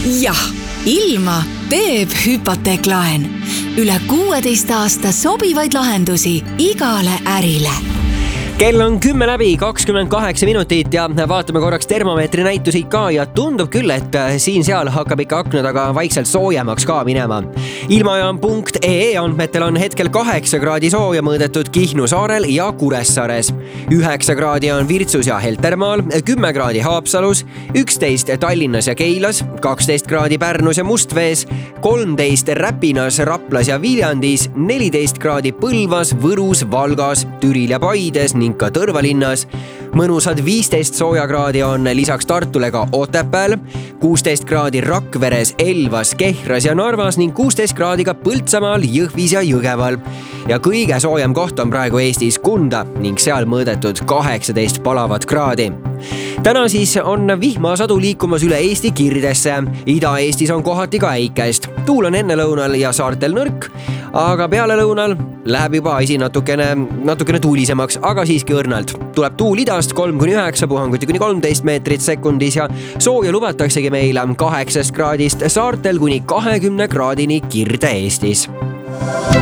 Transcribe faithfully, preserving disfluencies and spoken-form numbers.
jah, ilma teeb hüpoteeklaen. Üle kuueteist aasta sobivaid lahendusi igale ärile. Kell on kümme läbi kakskümmend kaheksa minutit ja vaatame korraks termomeetri näitusid ka ja tundub küll, et siin-seal hakkab ikka akna taga vaikselt soojemaks ka minema. Ilmajaam punkt ee andmetel on hetkel kaheksa kraadi sooja mõõdetud Kihnu saarel ja Kuressaares. üheksa kraadi on Virtsus ja Heltermaal, kümme kraadi Haapsalus, üksteist Tallinnas ja Keilas, kaksteist kraadi Pärnus ja Mustvees, kolmteist Räpinas, Raplas ja Viljandis, neliteist kraadi Põlvas, Võrus, Valgas, Türil ja Paides ning ka Tõrvalinnas. Mõnusad viisteist soojakraadi on lisaks Tartule ka Otepääl, kuusteist kraadi Rakveres, Elvas, Kehras ja Narvas ning kuusteist kraadi ka Põltsamaal, Jõhvis ja Jõgeval. Ja kõige soojem koht on praegu Eestis Kunda ning seal mõõdetud kaheksateist palavat kraadi. Täna siis on vihmasadu liikumas üle Eesti kirdesse. Ida-Eestis on kohati ka äikest. Tuul on enne lõunal ja saartel nõrk, aga peale lõunal läheb juba asi natukene, natukene tuulisemaks, aga siiski õrnalt. Tuleb tuul idast kolm kuni üheksa, puhanguti kuni kolmteist meetrit sekundis ja sooja lubataksegi meile kaheksast kraadist saartel kuni kahekümne kraadini Kirde-Eestis.